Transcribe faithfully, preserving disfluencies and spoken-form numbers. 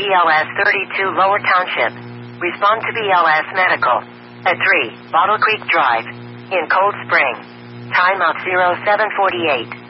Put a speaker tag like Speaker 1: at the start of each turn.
Speaker 1: L S thirty-two Lower Township. Respond to B L S Medical. At three, Bottle Creek Drive. In Cold Spring. Time of zero seven forty-eight.